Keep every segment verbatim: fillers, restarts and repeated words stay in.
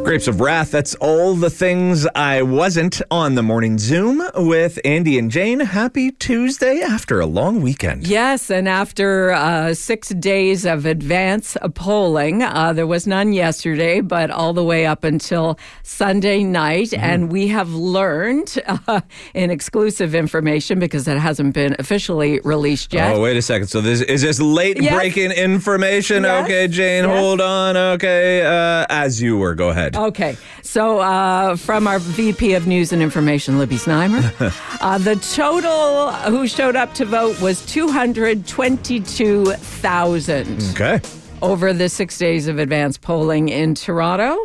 Grapes of Wrath, that's all the things I wasn't on the Morning Zoom with Andy and Jane. Happy Tuesday after a long weekend. Yes, and after uh, six days of advance polling, uh, there was none yesterday, but all the way up until Sunday night. Mm-hmm. And we have learned uh, in exclusive information, because it hasn't been officially released yet. Oh, wait a second. So this is this late yes. breaking information? Yes. Okay, Jane, yes. hold on. Okay, uh, as you were, go ahead. Okay, so uh, from our V P of News and Information, Libby Znaimer, uh, the total who showed up to vote was two hundred twenty-two thousand. Okay. Over the six days of advance polling in Toronto.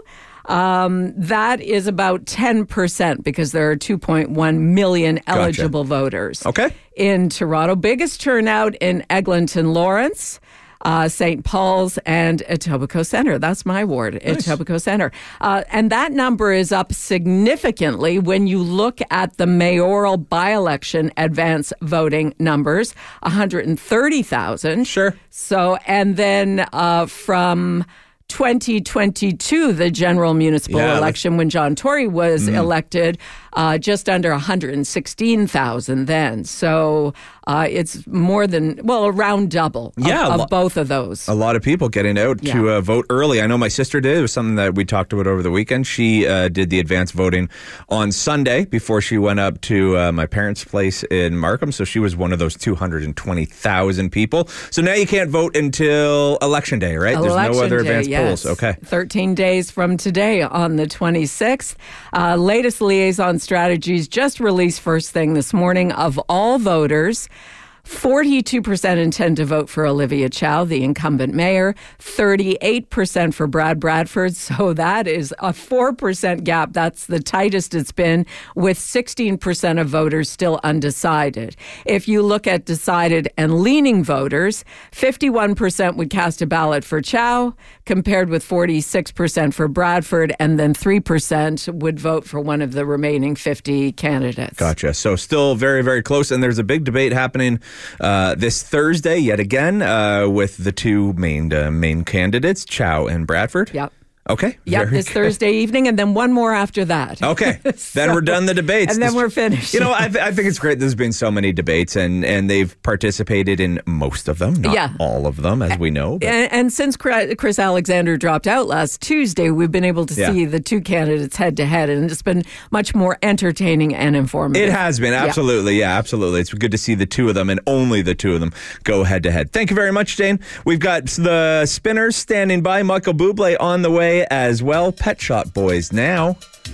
Um, that is about ten percent, because there are two point one million eligible gotcha. voters okay. in Toronto. Biggest turnout in Eglinton Lawrence, Uh, Saint Paul's, and Etobicoke Centre. That's my ward, nice. Etobicoke Centre. Uh, and that number is up significantly when you look at the mayoral by-election advance voting numbers, one hundred thirty thousand. Sure. So, and then uh, from twenty twenty-two, the general municipal yeah, election, when John Tory was mm. elected, uh, just under one hundred sixteen thousand then. So uh, it's more than, well, around double of, yeah, of lo- both of those. A lot of people getting out yeah. to uh, vote early. I know my sister did. It was something that we talked about over the weekend. She uh, did the advance voting on Sunday before she went up to uh, my parents' place in Markham. So she was one of those two hundred twenty thousand people. So now you can't vote until Election Day, right? Election There's no other day, advance yes. polls. Okay. thirteen days from today on the twenty-sixth. Uh, latest liaison strategies just released first thing this morning. Of all voters, forty-two percent intend to vote for Olivia Chow, the incumbent mayor, thirty-eight percent for Brad Bradford. So that is a four percent gap. That's the tightest it's been, with sixteen percent of voters still undecided. If you look at decided and leaning voters, fifty-one percent would cast a ballot for Chow, compared with forty-six percent for Bradford, and then three percent would vote for one of the remaining fifty candidates. Gotcha. So still very, very close. And there's a big debate happening Uh, this Thursday, yet again, uh, with the two main uh, main candidates, Chow and Bradford. Yep. Okay. Yep, this good. Thursday evening, and then one more after that. Okay. so, then we're done the debates. And then this, we're finished. You know, I, th- I think it's great. There's been so many debates, and, and they've participated in most of them, not yeah. all of them, as we know. But. And, and since Chris Alexander dropped out last Tuesday, we've been able to yeah. see the two candidates head to head, and it's been much more entertaining and informative. It has been, absolutely. Yeah. yeah, absolutely. It's good to see the two of them, and only the two of them, go head to head. Thank you very much, Jane. We've got the Spinners standing by, Michael Bublé on the way as well. Pet Shop Boys now.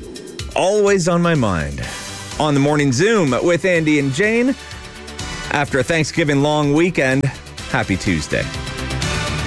Always on my mind. On the Morning Zoom with Andy and Jane. After a Thanksgiving long weekend, happy Tuesday.